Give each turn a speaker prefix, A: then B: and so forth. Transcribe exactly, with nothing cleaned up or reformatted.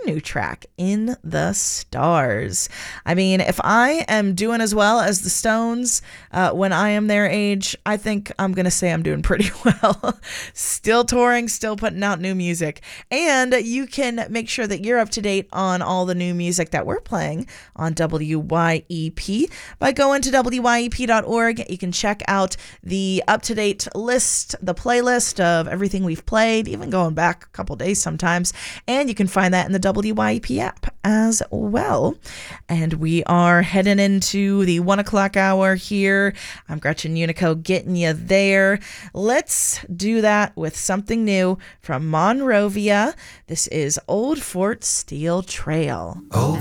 A: new track, In the Stars. I mean, if I am doing as well as the Stones uh, when I am their age, I think I'm going to say I'm doing pretty well. Still touring, still putting out new music. And you can make sure that you're up to date on all the new music that we're playing on W Y E P by going to W Y E P dot org. You can check out the up-to-date list, the playlist of everything we've played, even going back a couple days sometimes. And you can find that in the W Y E P app as well. And we are heading into the one o'clock hour here. I'm Gretchen Unico getting you there. Let's do that with something new from Monrovia. This is Old Fort Steel Trail.
B: Oh.